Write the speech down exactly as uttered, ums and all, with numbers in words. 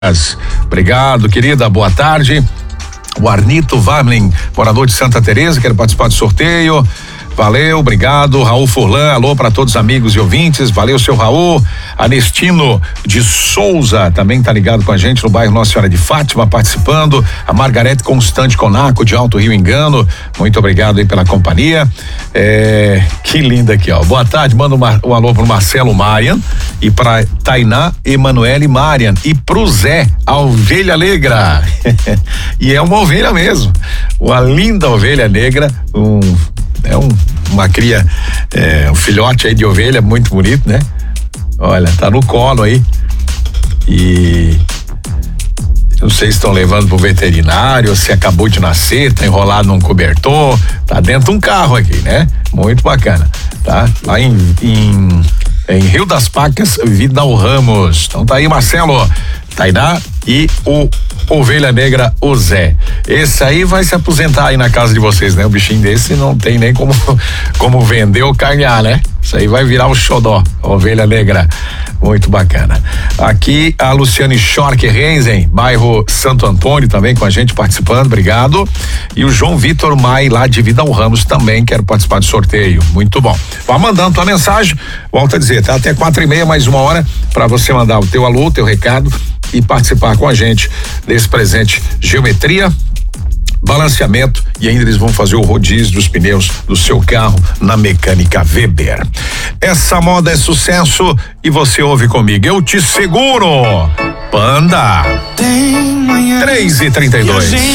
Obrigado, querida, boa tarde. O Arnito Vamlin, morador de Santa Teresa, quer participar do sorteio. Valeu, obrigado. Raul Furlan, alô para todos os amigos e ouvintes. Valeu, seu Raul. Anestino de Souza também tá ligado com a gente no bairro Nossa Senhora de Fátima, participando. A Margarete Constante Conaco de Alto Rio Engano. Muito obrigado aí pela companhia. É, que linda aqui, ó. Boa tarde, manda um, um alô pro Marcelo Marian e pra Tainá Emanuele Marian e pro Zé, a ovelha negra. E é uma ovelha mesmo. Uma linda ovelha negra, um É um, uma cria, é, um filhote aí de ovelha muito bonito, né? Olha, tá no colo aí. E não sei se estão levando pro veterinário, se acabou de nascer, tá enrolado num cobertor, tá dentro de um carro aqui, né? Muito bacana, tá? Lá em, em, em Rio das Pacas, Vidal Ramos. Então tá aí, Marcelo, Tainá e o Ovelha Negra, o Zé. Esse aí vai se aposentar aí na casa de vocês, né? O bichinho desse não tem nem como, como vender ou carnear, né? Isso aí vai virar o xodó, Ovelha Negra. Muito bacana. Aqui a Luciane Schork Renzen, bairro Santo Antônio, também com a gente participando, obrigado. E o João Vitor Mai, lá de Vidal Ramos, também quero participar do sorteio. Muito bom. Vá mandando tua mensagem, volta a dizer, tá até quatro e meia, mais uma hora, para você mandar o teu alô, o teu recado e participar com a gente desse presente geometria, balanceamento, e ainda eles vão fazer o rodízio dos pneus do seu carro na Mecânica Weber. Essa moda é sucesso e você ouve comigo, eu te seguro. Panda. três e trinta e dois.